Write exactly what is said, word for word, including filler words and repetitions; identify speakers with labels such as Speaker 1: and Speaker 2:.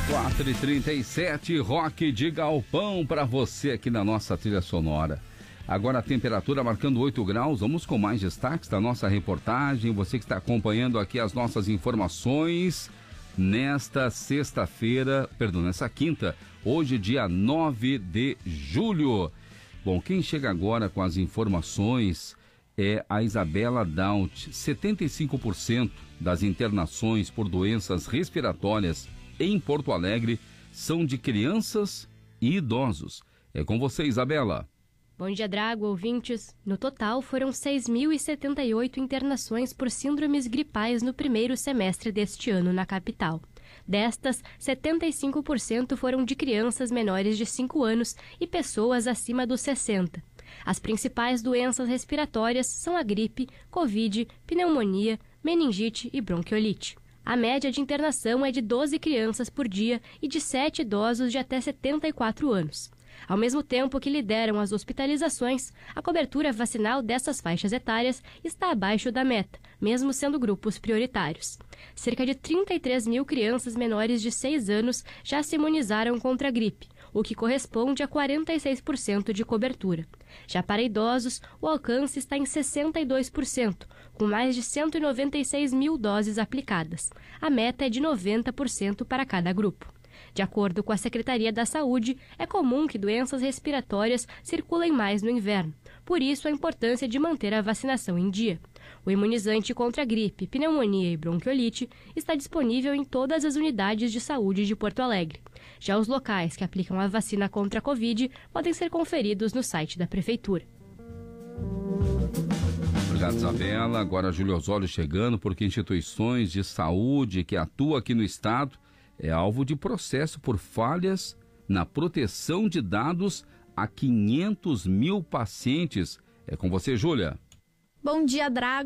Speaker 1: quatro e trinta e sete, rock de galpão para você aqui na nossa trilha sonora. Agora a temperatura marcando oito graus, vamos com mais destaques da nossa reportagem. Você que está acompanhando aqui as nossas informações nesta sexta-feira, perdão, nessa quinta, hoje dia nove de julho. Bom, quem chega agora com as informações é a Isabela Daut. setenta e cinco por cento das internações por doenças respiratórias em Porto Alegre são de crianças e idosos. É com você, Isabela.
Speaker 2: Bom dia, Drago, ouvintes. No total, foram seis mil e setenta e oito internações por síndromes gripais no primeiro semestre deste ano na capital. Destas, setenta e cinco por cento foram de crianças menores de cinco anos e pessoas acima dos sessenta. As principais doenças respiratórias são a gripe, covid, pneumonia, meningite e bronquiolite. A média de internação é de doze crianças por dia e de sete idosos de até setenta e quatro anos. Ao mesmo tempo que lideram as hospitalizações, a cobertura vacinal dessas faixas etárias está abaixo da meta, mesmo sendo grupos prioritários. Cerca de trinta e três mil crianças menores de seis anos já se imunizaram contra a gripe, o que corresponde a quarenta e seis por cento de cobertura. Já para idosos, o alcance está em sessenta e dois por cento, com mais de cento e noventa e seis mil doses aplicadas. A meta é de noventa por cento para cada grupo. De acordo com a Secretaria da Saúde, é comum que doenças respiratórias circulem mais no inverno. Por isso, a importância de manter a vacinação em dia. O imunizante contra gripe, pneumonia e bronquiolite está disponível em todas as unidades de saúde de Porto Alegre. Já os locais que aplicam a vacina contra a Covid podem ser conferidos no site da Prefeitura.
Speaker 1: Obrigado, Isabela. Agora, Júlio Osório chegando, porque instituições de saúde que atuam aqui no estado é alvo de processo por falhas na proteção de dados a quinhentos mil pacientes. É com você, Júlia.
Speaker 3: Bom dia, Drago.